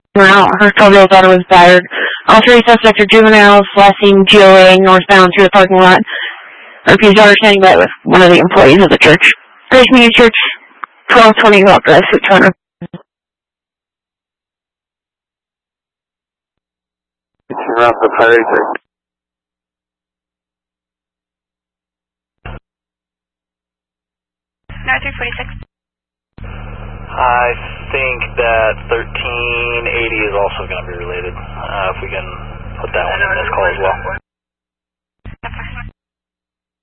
out. Her 12-year-old daughter was battered. All three suspects are juveniles, last seen GOAing northbound through the parking lot. RP's daughter standing by with one of the employees of the church. Grace Community Church, 1220 Rock Drive, Suite 200. Around the fire exit. North 346. I think that 1380 is also going to be related. If we can put that one in this call as well.